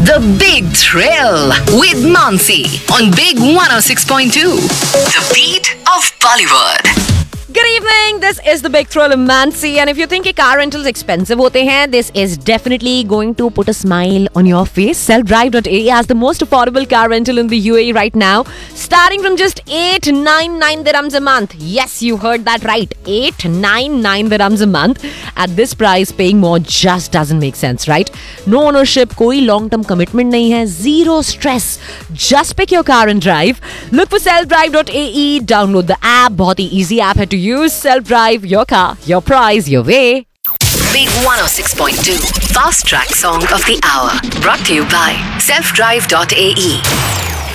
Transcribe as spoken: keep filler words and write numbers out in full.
The Big Thrill with Mansi on Big one oh six point two. The beat of Bollywood. Good evening. This is the Big Thrill of Mansi, and if you think car rentals expensive होते हैं, this is definitely going to put a smile on your face. self drive dot a e has the most affordable car rental in the U A E right now, starting from just eight ninety-nine dirhams a month. Yes, you heard that right. eight ninety-nine dirhams a month. At this price, paying more just doesn't make sense, right? No ownership, कोई long term commitment नहीं है, zero stress. Just pick your car and drive. Look for self drive dot a e. Download the app. बहुत ही easy app है to use. Self drive, your car, your price, your way. Big one oh six point two. Fast Track Song of the Hour. Brought to you by self drive dot a e.